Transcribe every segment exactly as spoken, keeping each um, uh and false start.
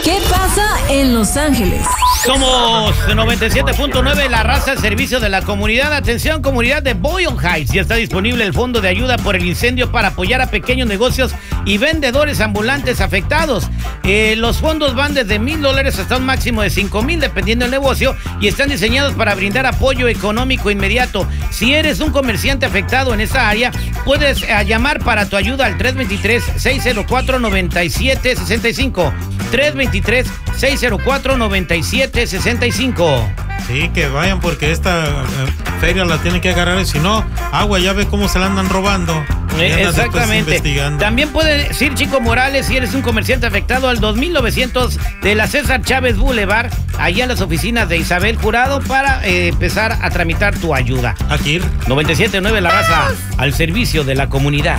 ¿Qué pasa en Los Ángeles? Somos noventa y siete punto nueve, la raza al servicio de la comunidad. Atención, comunidad de Boyle Heights. Ya está disponible el fondo de ayuda por el incendio para apoyar a pequeños negocios y vendedores ambulantes afectados. Eh, los fondos van desde mil dólares hasta un máximo de cinco mil, dependiendo del negocio, y están diseñados para brindar apoyo económico inmediato. Si eres un comerciante afectado en esa área, puedes eh, llamar para tu ayuda al tres dos tres, seis cero cuatro, nueve siete seis cinco. tres dos tres, seis cero cuatro, nueve siete seis cinco. Sí, que vayan porque esta eh, feria la tienen que agarrar y si no, agua, ya ve cómo se la andan robando. Eh, exactamente. También puedes ir, Chico Morales, si eres un comerciante afectado, al dos mil novecientos de la César Chávez Boulevard, allá en las oficinas de Isabel Jurado, para eh, empezar a tramitar tu ayuda. Aquí. noventa y siete punto nueve, la raza al servicio de la comunidad.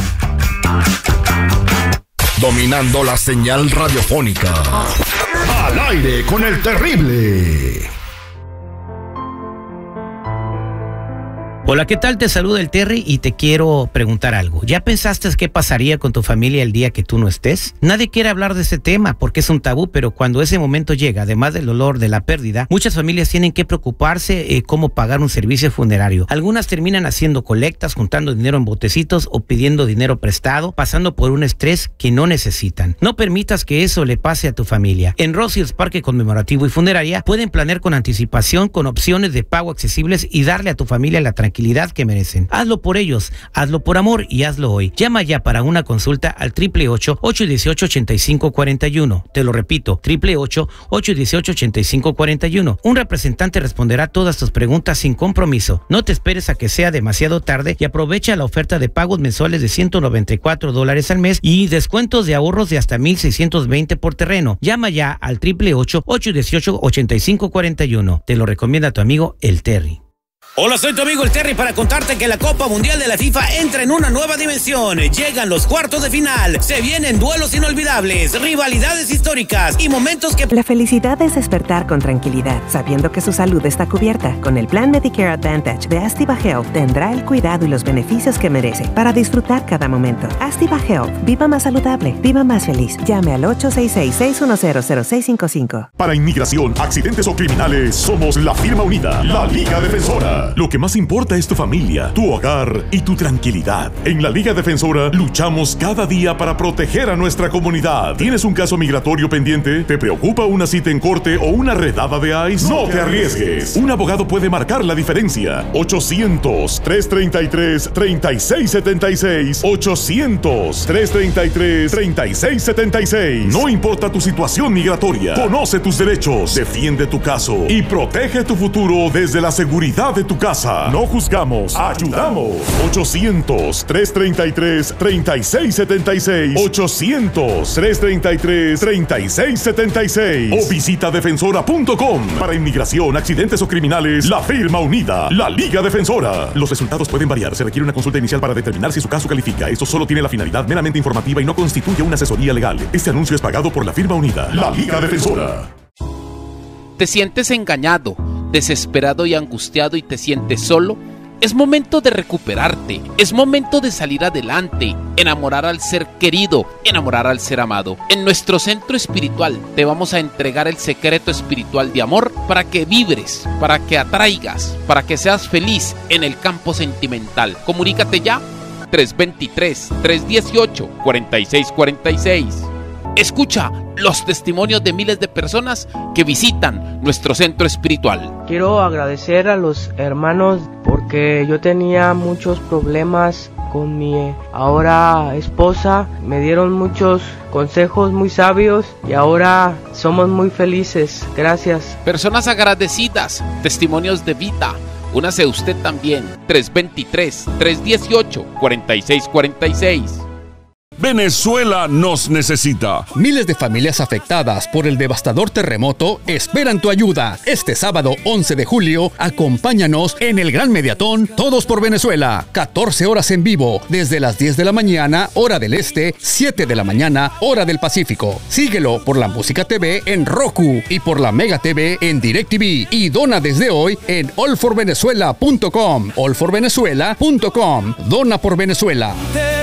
Dominando la señal radiofónica. Al aire con el terrible. Hola, ¿qué tal? Te saluda el Terry y te quiero preguntar algo. ¿Ya pensaste qué pasaría con tu familia el día que tú no estés? Nadie quiere hablar de ese tema porque es un tabú, pero cuando ese momento llega, además del dolor de la pérdida, muchas familias tienen que preocuparse eh, cómo pagar un servicio funerario. Algunas terminan haciendo colectas, juntando dinero en botecitos o pidiendo dinero prestado, pasando por un estrés que no necesitan. No permitas que eso le pase a tu familia. En Ross Hills Parque Conmemorativo y Funeraria pueden planear con anticipación, con opciones de pago accesibles y darle a tu familia la tranquilidad que merecen. Hazlo por ellos, hazlo por amor y hazlo hoy. Llama ya para una consulta al triple ocho, ocho uno ocho, ocho cinco cuatro uno. Te lo repito, triple ocho, ocho uno ocho, ocho cinco cuatro uno. Un representante responderá todas tus preguntas sin compromiso. No te esperes a que sea demasiado tarde y aprovecha la oferta de pagos mensuales de ciento noventa y cuatro dólares al mes y descuentos de ahorros de hasta mil seiscientos veinte por terreno. Llama ya al triple ocho, ocho uno ocho, ocho cinco cuatro uno. Te lo recomienda tu amigo el Terry. Hola, soy tu amigo el Terry para contarte que la Copa Mundial de la FIFA entra en una nueva dimensión. Llegan los cuartos de final, se vienen duelos inolvidables, rivalidades históricas y momentos que... La felicidad es despertar con tranquilidad, sabiendo que su salud está cubierta. Con el plan Medicare Advantage de Astiva Health tendrá el cuidado y los beneficios que merece para disfrutar cada momento. Astiva Health, viva más saludable, viva más feliz. Llame al ocho seis seis, seis uno cero, cero seis cinco cinco. Para inmigración, accidentes o criminales, somos la firma unida, la Liga Defensora. Lo que más importa es tu familia, tu hogar y tu tranquilidad. En la Liga Defensora luchamos cada día para proteger a nuestra comunidad. ¿Tienes un caso migratorio pendiente? ¿Te preocupa una cita en corte o una redada de ICE? No te arriesgues. Un abogado puede marcar la diferencia. ochocientos, trescientos treinta y tres, treinta y seis setenta y seis. ochocientos, trescientos treinta y tres, treinta y seis setenta y seis. No importa tu situación migratoria. Conoce tus derechos, defiende tu caso y protege tu futuro desde la seguridad de tu casa. No juzgamos, ayudamos. ochocientos, trescientos treinta y tres, treinta y seis setenta y seis. ochocientos, trescientos treinta y tres, treinta y seis setenta y seis. O visita defensora punto com. Para inmigración, accidentes o criminales, la firma unida, la Liga Defensora. Los resultados pueden variar. Se requiere una consulta inicial para determinar si su caso califica. Esto solo tiene la finalidad meramente informativa y no constituye una asesoría legal. Este anuncio es pagado por la firma unida, la Liga Defensora. ¿Te sientes engañado, desesperado y angustiado y te sientes solo? Es momento de recuperarte, es momento de salir adelante, enamorar al ser querido, enamorar al ser amado. En nuestro centro espiritual te vamos a entregar el secreto espiritual de amor para que vibres, para que atraigas, para que seas feliz en el campo sentimental. Comunícate ya, tres dos tres, tres uno ocho, cuatro seis cuatro seis. Escucha los testimonios de miles de personas que visitan nuestro centro espiritual. Quiero agradecer a los hermanos porque yo tenía muchos problemas con mi ahora esposa. Me dieron muchos consejos muy sabios y ahora somos muy felices. Gracias. Personas agradecidas, testimonios de vida. Únase usted también. tres dos tres, tres uno ocho, cuatro seis cuatro seis. Venezuela nos necesita. Miles de familias afectadas por el devastador terremoto esperan tu ayuda. Este sábado once de julio, acompáñanos en el Gran Mediatón Todos por Venezuela. catorce horas en vivo, desde las diez de la mañana, hora del este, siete de la mañana, hora del Pacífico. Síguelo por la Música T V en Roku y por la Mega T V en DirecTV. Y dona desde hoy en all for venezuela punto com. all for venezuela punto com. Dona por Venezuela.